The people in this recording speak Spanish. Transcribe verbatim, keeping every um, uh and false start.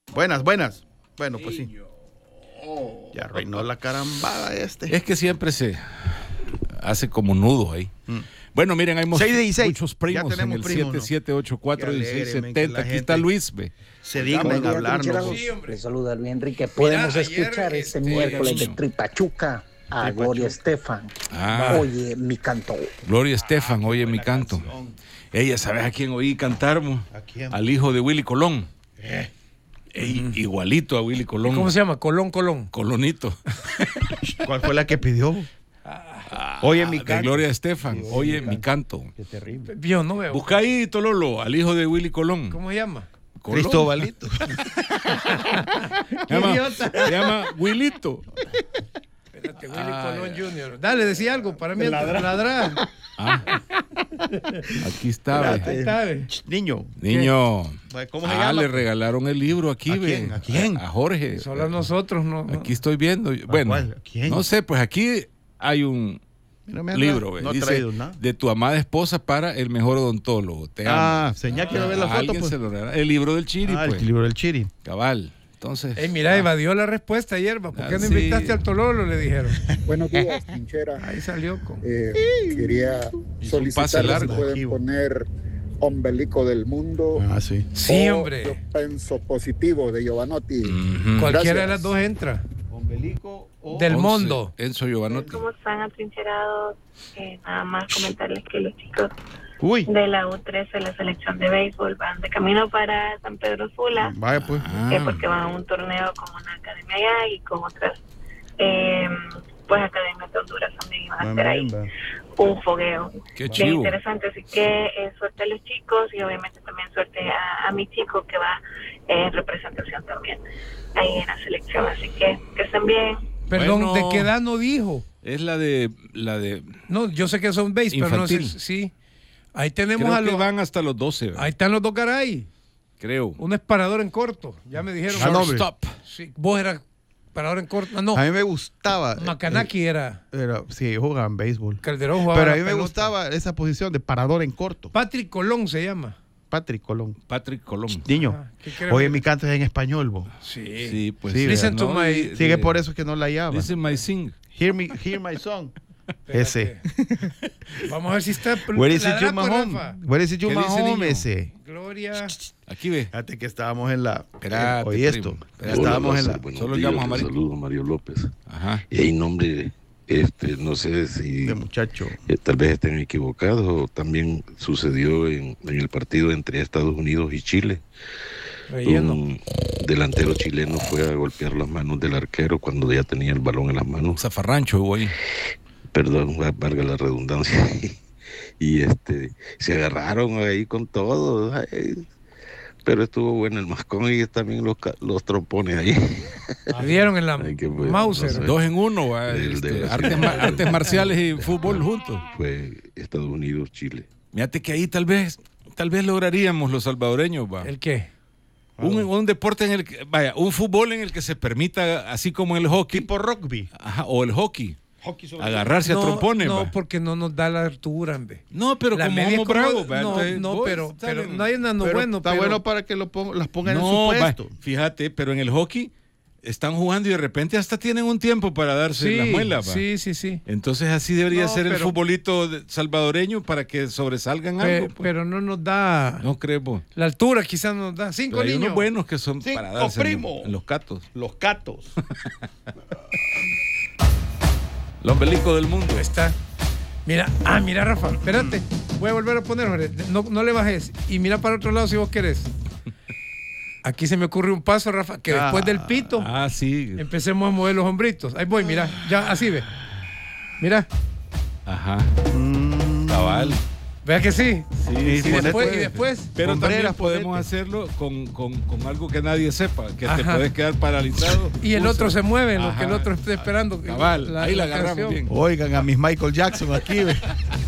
Buenas, buenas. Bueno, pues sí. Ya reinó la carambada este. Es que siempre se hace como nudo ahí. Mm. Bueno, miren, hay muchos primos en el primos, siete siete ocho cuatro, uno seis siete cero. Aquí está Luis, ve. Se digna en hablarnos. Sí, le saluda Luis Enrique. Podemos Mira, escuchar ayer, este este, miércoles de Tripachuca a Tripachuca. Gloria Estefan. Ah. Oye, mi canto. Gloria Estefan, oye mi canto. Ella, ¿sabes a quién oí cantar? Mo? ¿A quién? Al hijo de Willy Colón. Eh. Ey, uh-huh. Igualito a Willy Colón. ¿Cómo se llama? Colón, Colón. Colonito. ¿Cuál fue la que pidió? Ah, Oye mi canto. De Gloria Estefan. Sí, oye, oye mi canto. Qué terrible. Yo no veo. Busca ahí, Tololo, al hijo de Willy Colón. ¿Cómo se llama? Colón. Cristobalito. se, llama, se llama Willito. Espérate, Willy ah, Colón junior Dale, decía algo para mí. Ladrar. Ladrar. Ah. Aquí está. Ahí está. Niño. Niño. ¿Cómo se ah, llama? le regalaron el libro aquí. ¿A quién? ¿A quién? A Jorge. Solo a nosotros, no. Aquí estoy viendo. Bueno, ¿A quién? no sé, pues aquí hay un no libro. No dice, traído nada. De tu amada esposa para el mejor odontólogo. Te ah, amo. señal, ah, quiero ver la foto. Pues. Se lo regala. El libro del Chiri. Ah, pues. El libro del Chiri. Cabal. Entonces, hey, mira, ah, evadió la respuesta ayer. ¿Por qué ah, no sí. invitaste al Tololo? Le dijeron. Buenos días, Tinchera. Ahí salió con. Eh, quería solicitar si pueden poner Ombelico del Mundo. Ah, sí. Sí, hombre. Yo pienso positivo de Giovanotti. Uh-huh. Cualquiera de las dos entra. Ombelico o del mundo. Enzo Giovanotti. ¿Cómo están atrincherados? Eh, nada más comentarles que los chicos Uy. de la U trece, la selección de béisbol, van de camino para San Pedro Sula. Vaya pues. Ah. Eh, porque van a un torneo con una academia allá y con otras eh, pues academias de Honduras también. Y van a hacer ahí un fogueo. Qué chivo. Bien interesante. Así que eh, suerte a los chicos y obviamente también suerte a, a mi chico que va eh, en representación también ahí en la selección. Así que que estén bien. Perdón, bueno, ¿de qué edad no dijo? Es la de la de no, yo sé que son base, pero no sé, sí. Ahí tenemos Creo a los que van hasta los doce. ¿verdad? Ahí están los dos caray. Creo. Un es parador en corto. Ya me dijeron. Ah, no, stop. Sí, vos eras parador en corto. No. A mí me gustaba. Macanaki eh, era. era. Sí, jugaban béisbol. Calderón jugaba. Pero a mí me pelota. gustaba esa posición de parador en corto. Patrick Colón se llama. Patrick Colón. Patrick Colón. Niño. Ah, oye, mi canto es en español, vos. Sí. Sí, pues. Sí, listen ¿no? to my. Sí, que por eso es que no la hallaba. Listen my sing. Hear me, hear my song. Ese. Vamos a ver si está. Where is it you my home? Where is it you my home ese? Gloria. Aquí ve. Fíjate que estábamos en la. Espérate, oye esto. Hola, estábamos en la. Solo digamos a Mario. Saludos, Mario López. Ajá. Y hay nombre, este, no sé si. De muchacho. Eh, tal vez estén equivocados o también sucedió en, en el partido entre Estados Unidos y Chile. Relleno. Un delantero chileno fue a golpear las manos del arquero cuando ya tenía el balón en las manos. Zafarrancho, güey. Perdón, valga la redundancia. Y este se agarraron ahí con todo. Ay, pero estuvo bueno el mascón y también los, los trompones ahí. Le dieron en la Ay, bueno, Mauser. no sé. Dos en uno, ¿va? Este, artes, artes marciales y fútbol juntos. Fue Estados Unidos, Chile. Fíjate que ahí tal vez, tal vez lograríamos los salvadoreños, va. ¿El qué? Un, un deporte en el que, vaya, un fútbol en el que se permita, así como el hockey. Tipo rugby. Ajá, o el hockey. Hockey agarrarse no, a trompones. No, va. porque no nos da la altura, hombre. No, pero la como media somos como, bravos, va. No, Entonces, no, vos, pero, pero ¿saben? no hay nada Pero bueno. está pero, bueno para que lo ponga, las pongan no, en su puesto. Va, fíjate, pero en el hockey están jugando y de repente hasta tienen un tiempo para darse sí, las muelas. Va. Sí, sí, sí. Entonces así debería no, ser pero, el futbolito salvadoreño para que sobresalgan pe, algo. Pues. Pero no nos da. No creo. La altura quizás nos da. Cinco pero hay niños. unos buenos que son Cinco para darse primo. En, en los catos. Los catos. El ombelico del mundo. Está. Mira, ah, mira, Rafa, espérate. Voy a volver a poner, Jorge. No, no le bajes. Y mira para otro lado si vos querés. Aquí se me ocurre un paso, Rafa, que ah, después del pito ah, sí. empecemos a mover los hombritos. Ahí voy, mira. Ya, así ve. Mira. Ajá. Mm. Cabal. Vea que sí. Sí, y, sí, después, y después. Pero Hombreras, también podemos ponete. hacerlo con, con, con algo que nadie sepa, que Ajá. te puedes quedar paralizado. Y el Usa. otro se mueve, Ajá. lo que el otro esté esperando. Cabal, la, ahí la, la agarramos canción. bien. Oigan a mis Michael Jackson aquí. Ve.